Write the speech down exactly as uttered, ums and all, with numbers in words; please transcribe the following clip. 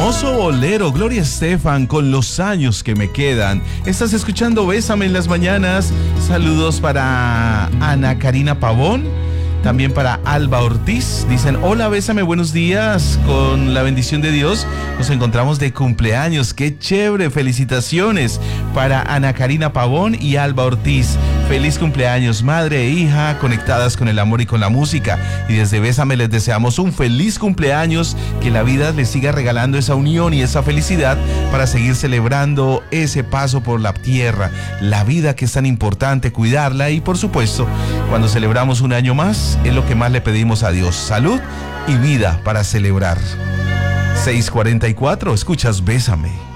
Hermoso bolero, Gloria Estefan, con los años que me quedan. Estás escuchando Bésame en las mañanas. Saludos para Ana Karina Pavón, también para Alba Ortiz. Dicen, hola, bésame, buenos días. Con la bendición de Dios nos encontramos de cumpleaños. Qué chévere, felicitaciones para Ana Karina Pavón y Alba Ortiz. Feliz cumpleaños, madre e hija, conectadas con el amor y con la música. Y desde Bésame les deseamos un feliz cumpleaños, que la vida les siga regalando esa unión y esa felicidad para seguir celebrando ese paso por la tierra. La vida, que es tan importante, cuidarla, y por supuesto, cuando celebramos un año más, es lo que más le pedimos a Dios: salud y vida para celebrar. seis cuarenta y cuatro, escuchas Bésame.